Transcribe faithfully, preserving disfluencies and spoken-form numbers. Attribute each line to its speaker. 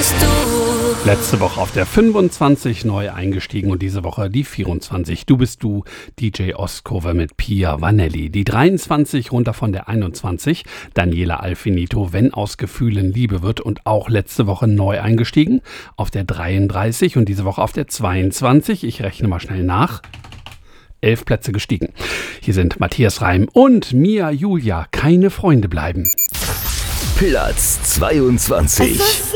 Speaker 1: bist du.
Speaker 2: Letzte Woche auf der fünfundzwanzig neu eingestiegen und diese Woche die vierundzwanzig. Du bist du, D J Ostcover mit Pia Vanelli. Die dreiundzwanzig runter von der einundzwanzig, Daniela Alfinito, Wenn aus Gefühlen Liebe wird, und auch letzte Woche neu eingestiegen auf der dreiunddreißig und diese Woche auf der zweiundzwanzig. Ich rechne mal schnell nach. Elf Plätze gestiegen. Hier sind Matthias Reim und Mia Julia. Keine Freunde bleiben.
Speaker 3: Platz zweiundzwanzig.